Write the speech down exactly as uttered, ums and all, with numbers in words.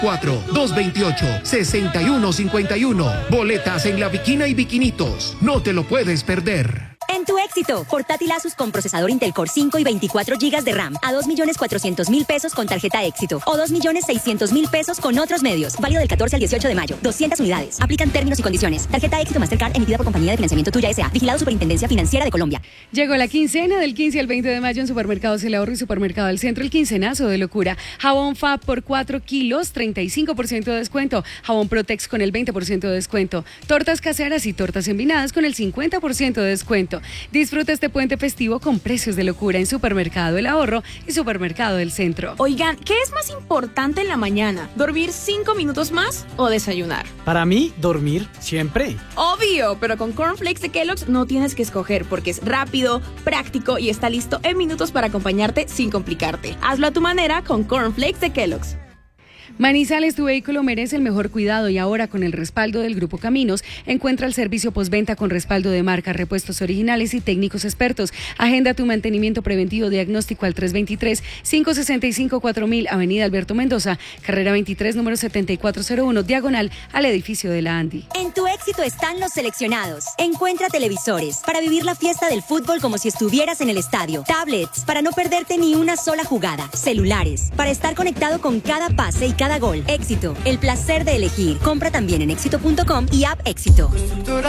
cuatro dos veintiocho sesenta y uno cincuenta y uno. Boletas en La Viquina y Viquinitos. No te lo puedes perder. En tu éxito, portátil Asus con procesador Intel Core cinco y veinticuatro gigas de RAM a dos millones cuatrocientos mil pesos con tarjeta éxito o dos millones seiscientos mil pesos con otros medios. Válido del catorce al dieciocho de mayo. doscientas unidades. Aplican términos y condiciones. Tarjeta éxito Mastercard emitida por Compañía de Financiamiento Tuya S A. Vigilado Superintendencia Financiera de Colombia. Llegó la quincena del quince al veinte de mayo en Supermercados El Ahorro y Supermercado del Centro. El quincenazo de locura. Jabón Fab por cuatro kilos, treinta y cinco por ciento de descuento. Jabón Protex con el veinte por ciento de descuento. Tortas caseras y tortas envinadas con el cincuenta por ciento de descuento. Disfruta este puente festivo con precios de locura en Supermercado El Ahorro y Supermercado del Centro. Oigan, ¿qué es más importante en la mañana? ¿Dormir cinco minutos más o desayunar? Para mí, dormir siempre. Obvio, pero con Cornflakes de Kellogg's no tienes que escoger porque es rápido, práctico y está listo en minutos para acompañarte sin complicarte. Hazlo a tu manera con Cornflakes de Kellogg's. Manizales, tu vehículo merece el mejor cuidado y ahora con el respaldo del Grupo Caminos, encuentra el servicio postventa con respaldo de marca, repuestos originales y técnicos expertos. Agenda tu mantenimiento preventivo diagnóstico al tres dos tres, cinco seis cinco, cuatro mil, Avenida Alberto Mendoza, carrera veintitrés, número setenta y cuatro cero uno, diagonal al edificio de la Andi. En tu éxito están los seleccionados. Encuentra televisores para vivir la fiesta del fútbol como si estuvieras en el estadio. Tablets para no perderte ni una sola jugada. Celulares para estar conectado con cada pase y cada gol. Éxito, el placer de elegir. Compra también en éxito punto com y app Éxito.